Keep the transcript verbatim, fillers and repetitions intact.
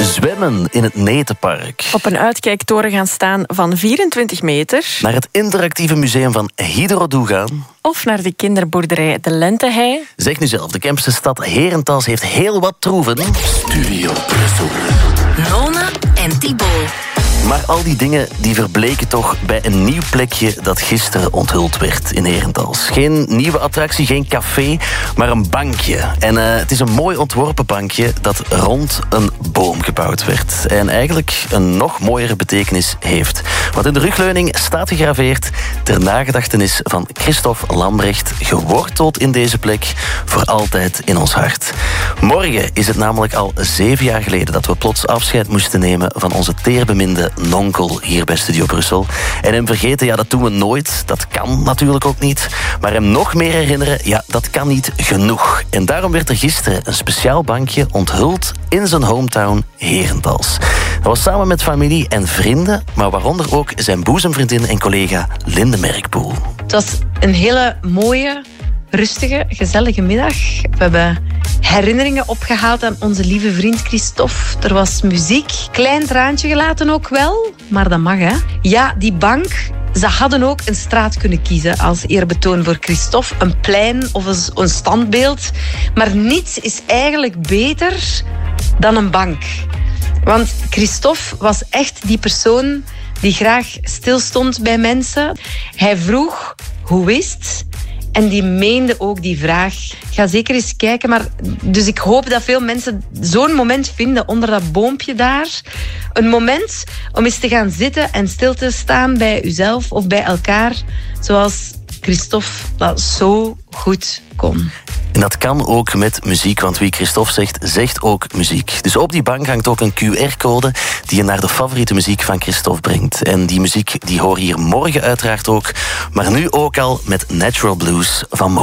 Zwemmen in het Netenpark. Op een uitkijktoren gaan staan van vierentwintig meter. Naar het interactieve museum van Hydro-Doe gaan. Of naar de kinderboerderij De Lentehei. Zeg nu zelf, de Kempse stad Herentals heeft heel wat troeven. Studio Brussel. Nona en Thibaut. Maar al die dingen die verbleken toch bij een nieuw plekje dat gisteren onthuld werd in Herentals. Geen nieuwe attractie, geen café, maar een bankje. En uh, het is een mooi ontworpen bankje dat rond een boom gebouwd werd. En eigenlijk een nog mooiere betekenis heeft. Want in de rugleuning staat gegraveerd ter nagedachtenis van Christophe Lambrecht, geworteld in deze plek, voor altijd in ons hart. Morgen is het namelijk al zeven jaar geleden dat we plots afscheid moesten nemen van onze teerbeminde nonkel hier bij Studio Brussel. En hem vergeten, ja, dat doen we nooit. Dat kan natuurlijk ook niet. Maar hem nog meer herinneren, ja, dat kan niet genoeg. En daarom werd er gisteren een speciaal bankje onthuld in zijn hometown Herentals. Dat was samen met familie en vrienden, maar waaronder ook zijn boezemvriendin en collega Linde Merkpoel. Het was een hele mooie, rustige, gezellige middag. We hebben herinneringen opgehaald aan onze lieve vriend Christophe. Er was muziek, klein traantje gelaten ook wel, maar dat mag, hè. Ja, die bank, ze hadden ook een straat kunnen kiezen als eerbetoon voor Christophe, een plein of een standbeeld. Maar niets is eigenlijk beter dan een bank. Want Christophe was echt die persoon die graag stilstond bij mensen. Hij vroeg hoe is het? En die meende ook die vraag. Ga zeker eens kijken. Maar, dus ik hoop dat veel mensen zo'n moment vinden onder dat boompje daar. Een moment om eens te gaan zitten en stil te staan bij uzelf of bij elkaar. Zoals Christophe dat zo goed kon. En dat kan ook met muziek, want wie Christophe zegt, zegt ook muziek. Dus op die bank hangt ook een Q R-code die je naar de favoriete muziek van Christophe brengt. En die muziek die hoor je hier morgen uiteraard ook, maar nu ook al met Natural Blues van Mo.